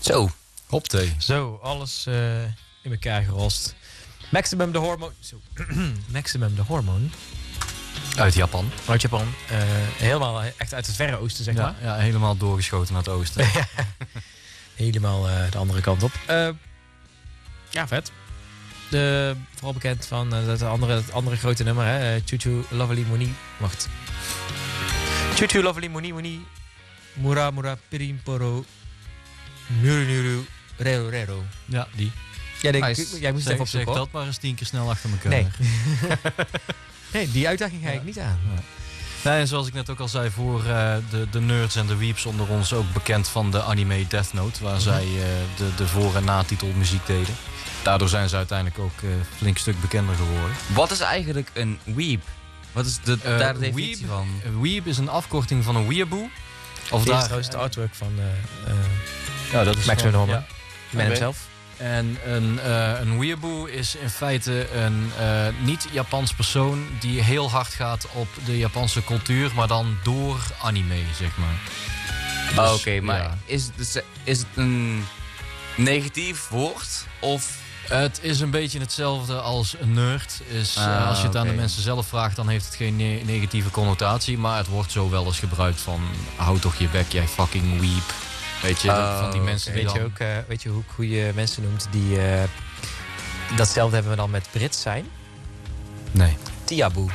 Zo, hopthee. Zo, alles in elkaar gerost. Maximum de Hormone. Zo. Maximum de Hormone. Uit Japan. Uit Japan. Helemaal echt uit het Verre Oosten, zeg maar. Ja, helemaal doorgeschoten naar het oosten. Helemaal de andere kant op. Ja, vet. Vooral bekend van het andere grote nummer, hè? Choo Choo Lovely Moni. Wacht. Choo Choo Lovely Moni Moni. Mura Mura Pirimporo. Nuru Nuru Rero Rero. Ja, die. Jij moest even opzoeken. Zeg dat maar eens 10 keer snel achter elkaar. Nee. Nee, die uitdaging ga ik niet aan. Ja. Nee, en zoals ik net ook al zei, voor de nerds en de weeps onder ons ook bekend van de anime Death Note, waar zij de voor- en natitelmuziek deden. Daardoor zijn ze uiteindelijk ook flink stuk bekender geworden. Wat is eigenlijk een weeb? Wat is daar de definitie van? Weeb is een afkorting van een weeaboo. Of daar trouwens het artwork van ja, dat is Maximum Norman. Ja. Met hemzelf. En een weeaboo is in feite een niet-Japans persoon die heel hard gaat op de Japanse cultuur, maar dan door anime, zeg maar. Dus, Oké, maar ja. is het een negatief woord? Of... Het is een beetje hetzelfde als een nerd. Als je het aan de mensen zelf vraagt, dan heeft het geen negatieve connotatie. Maar het wordt zo wel eens gebruikt van, hou toch je bek, jij fucking weep. Weet je, van die mensen die weet je hoe je mensen noemt die datzelfde hebben we dan met Brits zijn? Nee. Tiaboe.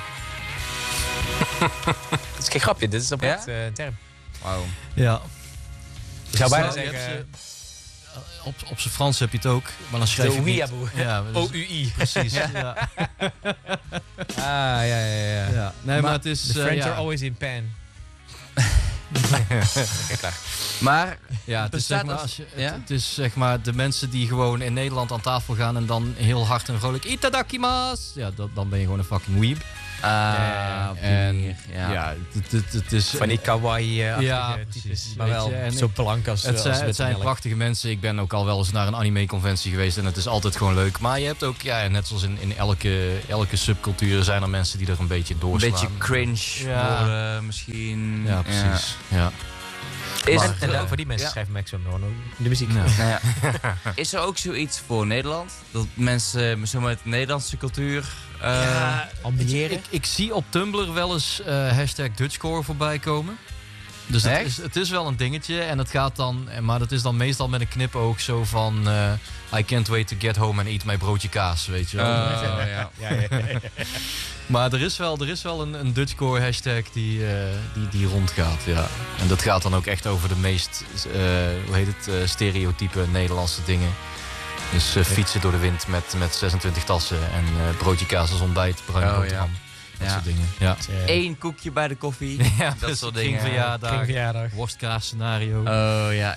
Dat is geen grapje, dit is oprecht een term. Wauw. Ja. Ik zou bijna zeggen... Op zijn Frans heb je het ook, maar dan schrijf je niet. Ja, O-U-I. Precies. Ja. Ja. Nee, maar het is... The French are always in pan. Klaar. Maar ja, het is, zeg maar, het is zeg maar de mensen die gewoon in Nederland aan tafel gaan en dan heel hard en vrolijk itadakimasu. Ja, dan ben je gewoon een fucking weeb. Het is van die kawaii types, maar wel zo blank als het zijn prachtige mensen. Ik ben ook al wel eens naar een anime-conventie geweest en het is altijd gewoon leuk. Maar je hebt ook, net zoals in elke subcultuur zijn er mensen die er een beetje doorslaan. Een beetje cringe worden misschien. Ja, precies. Ja. En voor die mensen schrijven Maximum Norman de muziek. Ja. Is er ook zoiets voor Nederland? Dat mensen zo met Nederlandse cultuur ambiëren? Ik zie op Tumblr wel eens #Dutchcore voorbij komen. Dus het is wel een dingetje. En het gaat dan, maar dat is dan meestal met een knipoog zo van I can't wait to get home and eat my broodje kaas, weet je wel. Ja. Maar er is wel een Dutchcore hashtag die rondgaat, ja. En dat gaat dan ook echt over de meest, stereotype Nederlandse dingen. Dus fietsen door de wind met 26 tassen en broodje kaas als ontbijt, bruine boterham. Dat soort dingen. Ja. 1 koekje bij de koffie. Ja, dat soort dingen. Kringverjaardag. Worstkaas scenario. Oh, ja.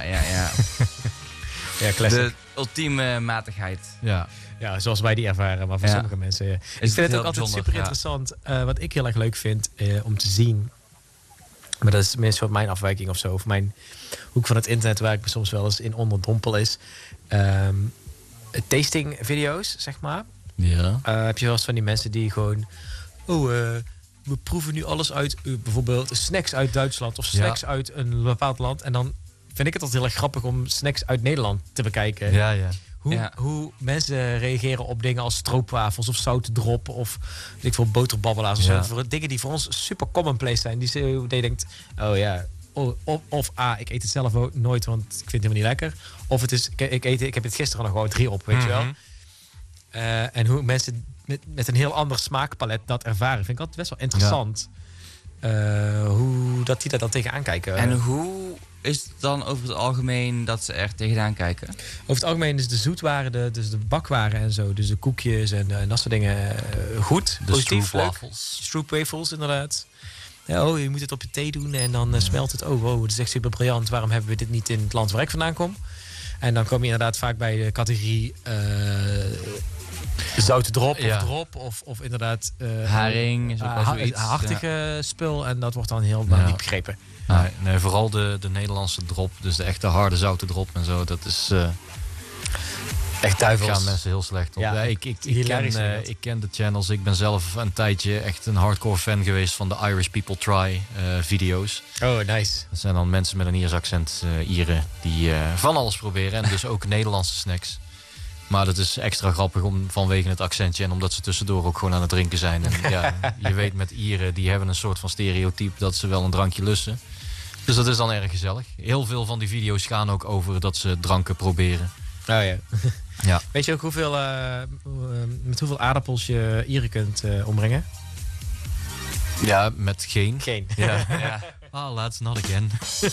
Ja, classic. De ultieme matigheid. Ja, zoals wij die ervaren, maar voor sommige mensen. Ja. Ik vind het ook altijd super interessant. Wat ik heel erg leuk vind om te zien. Maar dat is minstens wat mijn afwijking of zo. Of mijn hoek van het internet waar ik me soms wel eens in onderdompel is. Tasting video's, zeg maar. Ja. Heb je wel eens van die mensen die gewoon... we proeven nu alles uit. Bijvoorbeeld snacks uit Duitsland of snacks uit een bepaald land. En dan vind ik het altijd heel erg grappig om snacks uit Nederland te bekijken. Ja. Hoe mensen reageren op dingen als stroopwafels of zoutdrop of ik veel boterbabbelaars of zo. Voor dingen die voor ons super commonplace zijn. Die je denkt, of ik eet het zelf ook nooit, want ik vind het helemaal niet lekker. Of het is, ik heb het gisteren nog gewoon 3 op, weet je wel. En hoe mensen met een heel ander smaakpalet dat ervaren, vind ik altijd best wel interessant. Hoe dat die daar dan tegenaan kijken. En hoe is het dan over het algemeen dat ze er tegenaan kijken? Over het algemeen is de zoetwaren, dus de bakwaren en zo, dus de koekjes en dat soort dingen goed. De stroopwafels. Stroopwafels, inderdaad. Ja, je moet het op je thee doen en dan smelt het. Oh, wow, dat is echt super briljant. Waarom hebben we dit niet in het land waar ik vandaan kom? En dan kom je inderdaad vaak bij de categorie zoute drop of drop of inderdaad haring is ook wel zoiets. Hartige spul en dat wordt dan heel niet begrepen. Nee, vooral de Nederlandse drop, dus de echte harde zoute drop en zo, dat is Echt duivels. Gaan mensen heel slecht op. Ja, Ja, ik ken de channels. Ik ben zelf een tijdje echt een hardcore fan geweest van de Irish People Try video's. Oh, nice. Dat zijn dan mensen met een Iers accent, Ieren, die van alles proberen. En dus ook Nederlandse snacks. Maar dat is extra grappig vanwege het accentje en omdat ze tussendoor ook gewoon aan het drinken zijn. En ja, je weet met Ieren, die hebben een soort van stereotype dat ze wel een drankje lusten. Dus dat is dan erg gezellig. Heel veel van die video's gaan ook over dat ze dranken proberen. Oh ja. Ja. Weet je ook met hoeveel aardappels je Ieren kunt ombrengen? Ja, met geen. Geen. Ja. Ja. Oh, let's not again.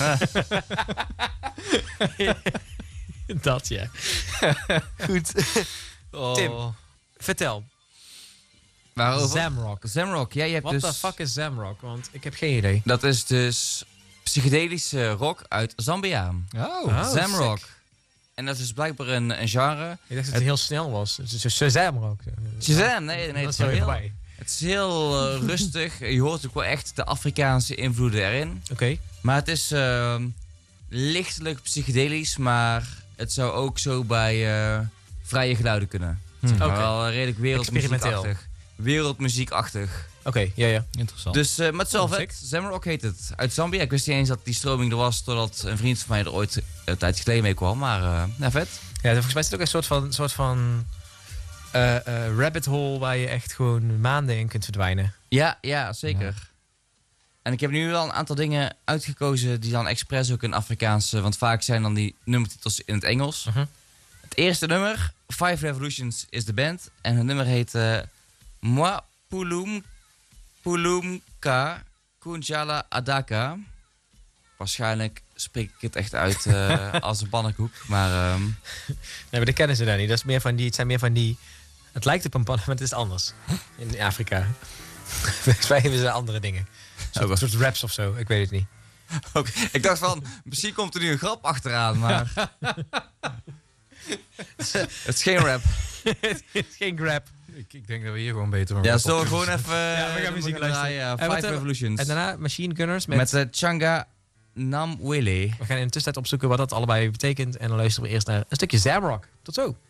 Dat, ja. Goed. Oh. Tim, vertel. Waarover? Zamrock. Zamrock, ja, je hebt What dus... the fuck is Zamrock? Want ik heb geen idee. Dat is dus psychedelische rock uit Zambia. Oh. Zamrock. En dat is dus blijkbaar een genre. Ik dacht dat het heel snel was. Het is Zamrock. Shazam, nee, Dat het is is heel heel, bij. het is heel rustig. Je hoort ook wel echt de Afrikaanse invloeden erin. Oké. Maar het is lichtelijk psychedelisch, maar het zou ook zo bij vrije geluiden kunnen. Maar Oké. wel redelijk wereldmuziekachtig. Wereldmuziekachtig. Oké, ja. Interessant. Dus, maar het is wel Oh, vet. Zamrock heet het. Uit Zambia. Ik wist niet eens dat die stroming er was, totdat een vriend van mij er ooit een tijd geleden mee kwam. Maar, nou, vet. Ja, volgens mij is het ook een soort van rabbit hole waar je echt gewoon maanden in kunt verdwijnen. Ja, zeker. Ja. En ik heb nu wel een aantal dingen uitgekozen die dan expres ook in Afrikaanse, want vaak zijn dan die nummertitels in het Engels. Het eerste nummer, Five Revolutions, is de band. En het nummer heet Moi Pulumka Kunjala Adaka. Waarschijnlijk spreek ik het echt uit als een pannenkoek, maar... Nee, maar dat kennen ze daar niet. Dat is meer van die, het zijn meer van die... Het lijkt op een pan, maar het is anders. In Afrika. Volgens mij hebben ze andere dingen. Een soort raps of zo, ik weet het niet. Oké, ik dacht van, misschien komt er nu een grap achteraan, maar... Het is geen rap. Het is geen grap. Ik denk dat we hier gewoon beter Ja, zullen we gewoon even... we gaan muziek luisteren. Five Revolutions. En daarna Machine Gunners met... Met Changa Namwele. We gaan in de tussentijd opzoeken wat dat allebei betekent. En dan luisteren we eerst naar een stukje Zamrock. Tot zo.